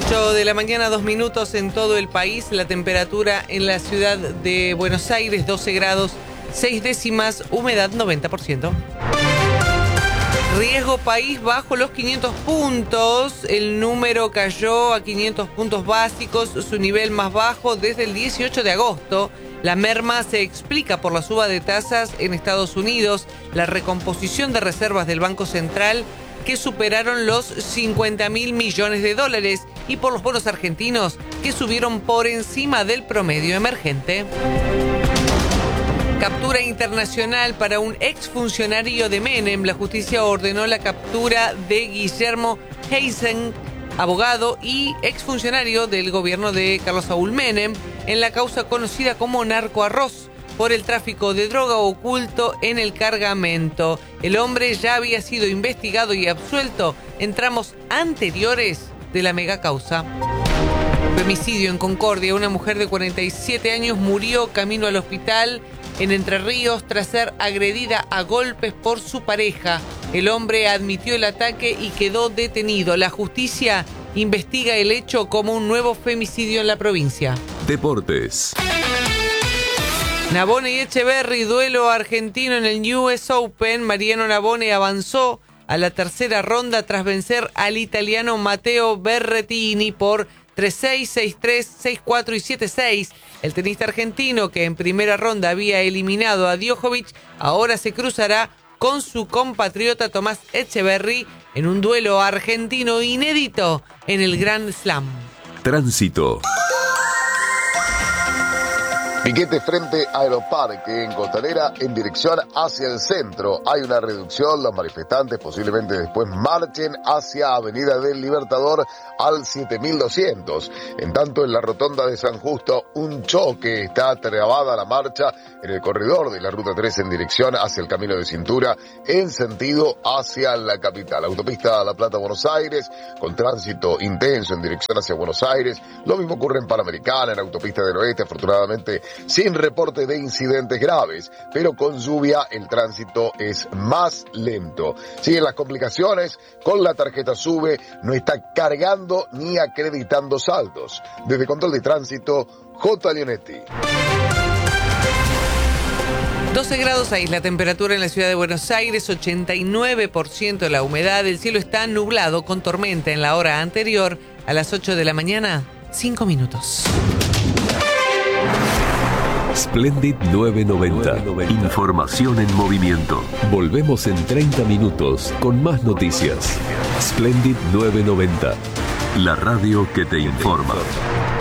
8 de la mañana, 2 minutos en todo el país. La temperatura en la ciudad de Buenos Aires, 12 grados, 6 décimas, humedad 90%. Riesgo país bajo los 500 puntos. El número cayó a 500 puntos básicos, su nivel más bajo desde el 18 de agosto. La merma se explica por la suba de tasas en Estados Unidos, la recomposición de reservas del Banco Central, que superaron los 50.000 millones de dólares, y por los bonos argentinos, que subieron por encima del promedio emergente. Captura internacional para un exfuncionario de Menem. La justicia ordenó la captura de Guillermo Heisen, abogado y exfuncionario del gobierno de Carlos Saúl Menem, en la causa conocida como narcoarroz, por el tráfico de droga oculto en el cargamento. El hombre ya había sido investigado y absuelto en tramos anteriores de la megacausa. Femicidio en Concordia. Una mujer de 47 años murió camino al hospital en Entre Ríos tras ser agredida a golpes por su pareja. El hombre admitió el ataque y quedó detenido. La justicia investiga el hecho como un nuevo femicidio en la provincia. Deportes. Navone y Etcheverry, duelo argentino en el US Open. Mariano Navone avanzó a la tercera ronda tras vencer al italiano Matteo Berrettini por 3-6, 6-3, 6-4 y 7-6. El tenista argentino, que en primera ronda había eliminado a Djokovic, ahora se cruzará con su compatriota Tomás Etcheverry en un duelo argentino inédito en el Grand Slam. Tránsito. Piquete frente a Aeroparque en Costanera en dirección hacia el centro. Hay una reducción, los manifestantes posiblemente después marchen hacia Avenida del Libertador al 7200. En tanto, en la rotonda de San Justo, un choque, está trabada la marcha en el corredor de la Ruta 3 en dirección hacia el Camino de Cintura en sentido hacia la capital. Autopista La Plata-Buenos Aires, con tránsito intenso en dirección hacia Buenos Aires. Lo mismo ocurre en Panamericana, en Autopista del Oeste, afortunadamente sin reporte de incidentes graves, pero con lluvia el tránsito es más lento. Siguen las complicaciones, con la tarjeta SUBE no está cargando ni acreditando saldos. Desde Control de Tránsito, J. Leonetti. 12 grados 6 la temperatura en la ciudad de Buenos Aires, 89% la humedad. El cielo está nublado con tormenta en la hora anterior. A las 8 de la mañana, 5 minutos. Splendid 990. Información en movimiento. Volvemos en 30 minutos con más noticias. Splendid 990. La radio que te informa.